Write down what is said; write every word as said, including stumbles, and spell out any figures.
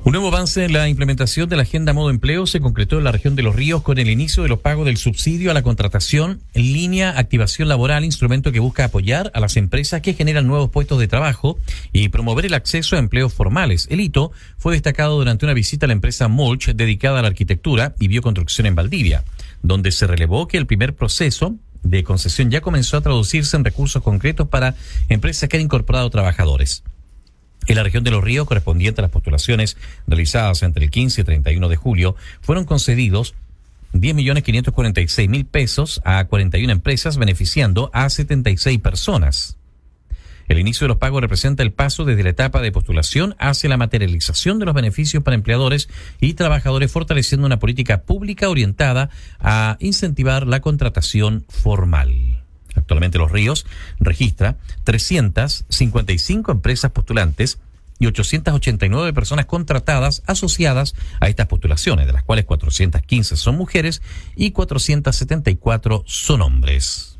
Un nuevo avance en la implementación de la Agenda Modo Empleo se concretó en la región de Los Ríos con el inicio de los pagos del subsidio a la contratación en línea activación laboral, instrumento que busca apoyar a las empresas que generan nuevos puestos de trabajo y promover el acceso a empleos formales. El hito fue destacado durante una visita a la empresa Mulch dedicada a la arquitectura y bioconstrucción en Valdivia, donde se relevó que el primer proceso de concesión ya comenzó a traducirse en recursos concretos para empresas que han incorporado trabajadores. En la región de Los Ríos, correspondiente a las postulaciones realizadas entre el quince y treinta y uno de julio, fueron concedidos diez millones quinientos cuarenta y seis mil pesos a cuarenta y una empresas, beneficiando a setenta y seis personas. El inicio de los pagos representa el paso desde la etapa de postulación hacia la materialización de los beneficios para empleadores y trabajadores, fortaleciendo una política pública orientada a incentivar la contratación formal. Actualmente Los Ríos registra trescientas cincuenta y cinco empresas postulantes y ochocientas ochenta y nueve personas contratadas asociadas a estas postulaciones, de las cuales cuatrocientas quince son mujeres y cuatrocientos setenta y cuatro son hombres.